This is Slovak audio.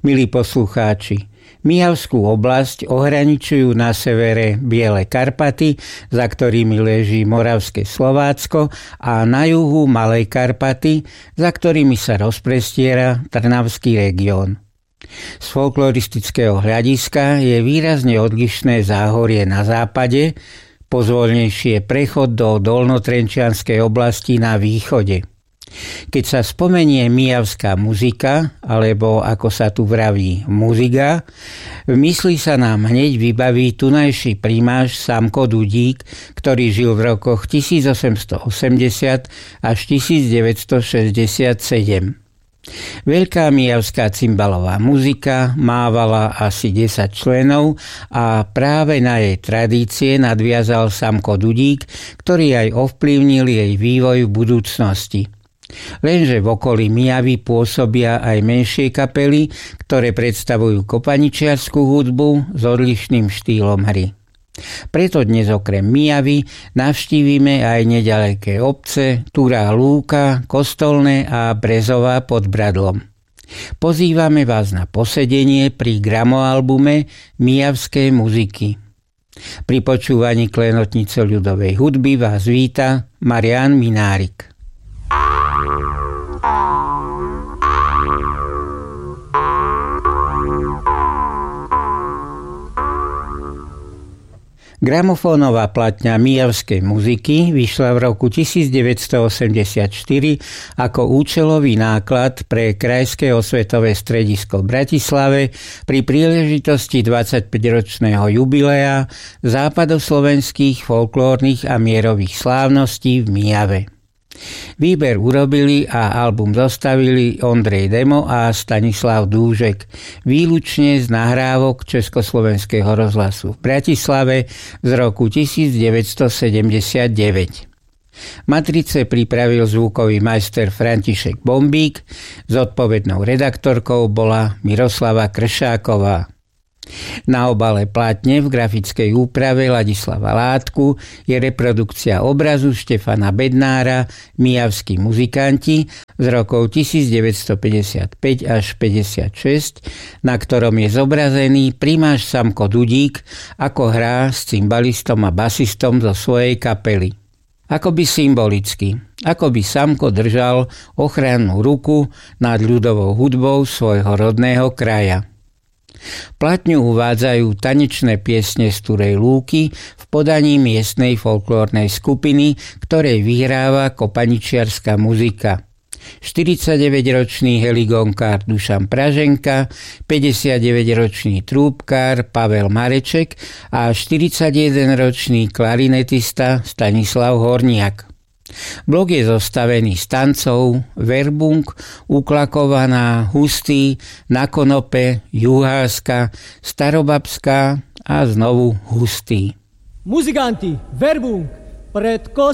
Milí poslucháči, Mijavskú oblasť ohraničujú na severe Biele Karpaty, za ktorými leží Moravské Slovácko, a na juhu Malé Karpaty, za ktorými sa rozprestiera Trnavský región. Z folkloristického hľadiska je výrazne odlišné Záhorie na západe, pozvolnejšie prechod do Dolnotrenčianskej oblasti na východe. Keď sa spomenie mijavská muzika, alebo ako sa tu vraví muziga, v mysli sa nám hneď vybaví tunajší primáš Samko Dudík, ktorý žil v rokoch 1880 až 1967. Veľká mijavská cymbalová muzika mávala asi 10 členov a práve na jej tradície nadviazal Samko Dudík, ktorý aj ovplyvnil jej vývoj v budúcnosti. Lenže v okolí Mijavy pôsobia aj menšie kapely, ktoré predstavujú kopaničiarsku hudbu s odlišným štýlom hry. Preto dnes okrem Mijavy navštívime aj nedaleké obce Turá Lúka, Kostolné a Brezová pod Bradlom. Pozývame vás na posedenie pri gramoalbume Mijavské muziky. Pri počúvaní klenotnice ľudovej hudby vás víta Marián Minárik. Gramofónová platňa mijavskej muziky vyšla v roku 1984 ako účelový náklad pre Krajské osvetové stredisko v Bratislave pri príležitosti 25-ročného jubilea západoslovenských folklórnych a mierových slávností v Mijave. Výber urobili a album zostavili Ondrej Demo a Stanislav Dúžek, výlučne z nahrávok Československého rozhlasu v Bratislave z roku 1979. Matrice pripravil zvukový majster František Bombík, zodpovednou redaktorkou bola Miroslava Kršáková. Na obale platne v grafickej úprave Ladislava Látku je reprodukcia obrazu Štefana Bednára Mijavskí muzikanti z rokov 1955 až 56, na ktorom je zobrazený primáš Samko Dudík, ako hrá s cymbalistom a basistom zo svojej kapely. Akoby symbolicky, akoby Samko držal ochrannú ruku nad ľudovou hudbou svojho rodného kraja. Platňu uvádzajú tanečné piesne z Turej Lúky v podaní miestnej folklórnej skupiny, ktorej vyhráva kopaničiarska muzika. 49-ročný heligonkár Dušan Praženka, 59-ročný trúbkár Pavel Mareček a 41-ročný klarinetista Stanislav Horniak. Blok je zostavený z tancov Verbung, Uklakovaná, Hustý, Na konope, Juhárska, Starobabská a znovu Hustý. Muzikanti, Verbung, pred